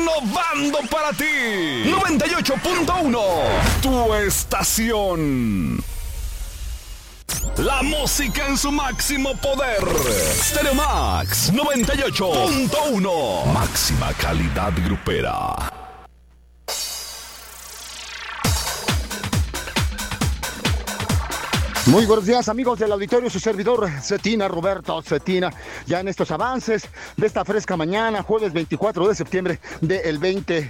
innovando para ti. 98.1, tu estación. La música en su máximo poder. Stereo Max 98.1. Máxima calidad grupera. Muy buenos días, amigos del auditorio, su servidor Cetina, Roberto Cetina, ya en estos avances de esta fresca mañana, jueves 24 de septiembre del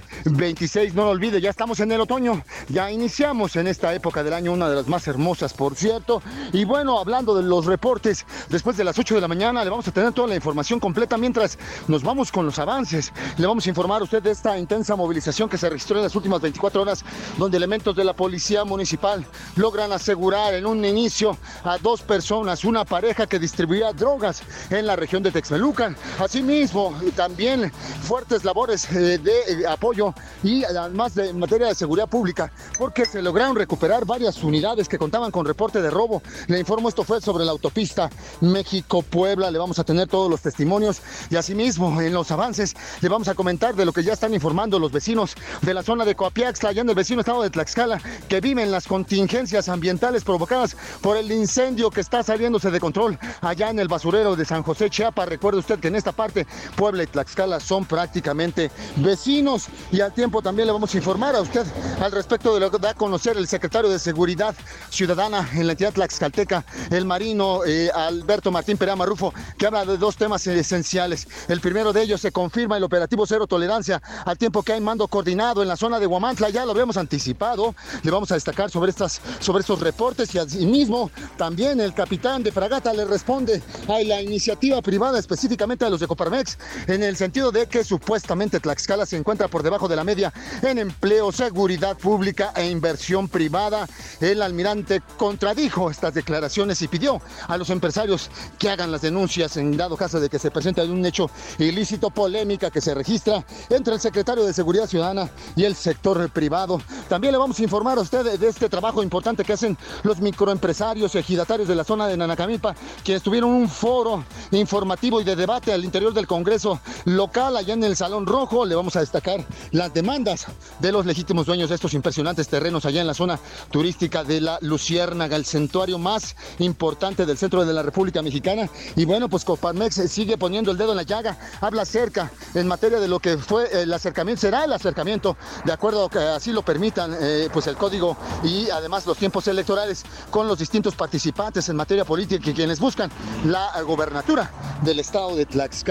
2026. No lo olvide, ya estamos en el otoño, ya iniciamos en esta época del año, una de las más hermosas, por cierto. Y bueno, hablando de los reportes, después de las 8 de la mañana le vamos a tener toda la información completa mientras nos vamos con los avances. Le vamos a informar a usted de esta intensa movilización que se registró en las últimas 24 horas, donde elementos de la policía municipal logran asegurar en un inicio a 2 personas, una pareja que distribuía drogas en la región de Texmelucan. Asimismo, también fuertes labores de apoyo y además de materia de seguridad pública, porque se lograron recuperar varias unidades que contaban con reporte de robo. Le informo, esto fue sobre la autopista México-Puebla. Le vamos a tener todos los testimonios y asimismo en los avances le vamos a comentar de lo que ya están informando los vecinos de la zona de Coapiaxtla, allá en el vecino estado de Tlaxcala, que viven las contingencias ambientales provocadas por el incendio que está saliéndose de control allá en el basurero de San José, Chiapas. Recuerde usted que en esta parte Puebla y Tlaxcala son prácticamente vecinos, y al tiempo también le vamos a informar a usted al respecto de lo que da a conocer el secretario de Seguridad Ciudadana en la entidad tlaxcalteca, el marino Alberto Martín Perea Marrufo, que habla de 2 temas esenciales. El primero de ellos, se confirma el operativo Cero Tolerancia, al tiempo que hay mando coordinado en la zona de Huamantla. Ya lo habíamos anticipado, le vamos a destacar sobre estos reportes, y asimismo también el capitán de fragata le responde a la iniciativa privada, específicamente a los de Coparmex, en el sentido de que supuestamente Tlaxcala se encuentra por debajo de la media en empleo, seguridad pública e inversión privada. El almirante contradijo estas declaraciones y pidió a los empresarios que hagan las denuncias en dado caso de que se presente un hecho ilícito, polémica que se registra entre el secretario de Seguridad Ciudadana y el sector privado. También le vamos a informar a usted de este trabajo importante que hacen los microempresarios y ejidatarios de la zona de Nanacamilpa, quienes tuvieron un foro informativo y de debate al interior del Congreso local, allá en el Salón Rojo. Le vamos a destacar las demandas de los legítimos dueños de estos impresionantes terrenos allá en la zona turística de la Luciérnaga, el santuario más importante del centro de la República Mexicana. Y bueno, pues Coparmex sigue poniendo el dedo en la llaga, habla acerca en materia de lo que fue el acercamiento, será el acercamiento, de acuerdo a que así lo permitan pues el código y además los tiempos electorales, con los distintos participantes en materia política y quienes buscan la gobernatura del estado de Tlaxcala.